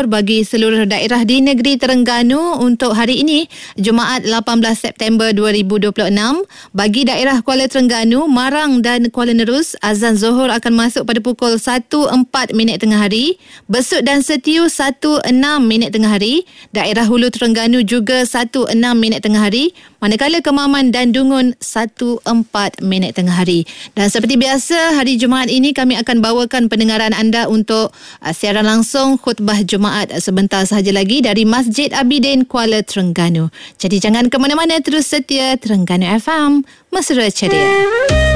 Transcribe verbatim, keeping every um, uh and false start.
Johor bagi seluruh daerah di negeri Terengganu untuk hari ini, Jumaat lapan belas September dua ribu dua puluh enam. Bagi daerah Kuala Terengganu, Marang dan Kuala Nerus, azan Zohor akan masuk pada pukul satu empat minit tengah hari. Besut dan Setiu satu enam minit tengah hari. Daerah Hulu Terengganu juga satu enam minit tengah hari. Manakala Kemaman dan Dungun satu empat minit tengah hari. Dan seperti biasa, hari Jumaat ini kami akan bawakan pendengaran anda untuk uh, siaran langsung khutbah Jumaat sebentar sahaja lagi dari Masjid Abidin Kuala Terengganu. Jadi jangan ke mana-mana, terus setia Terengganu F M, mesra ceria.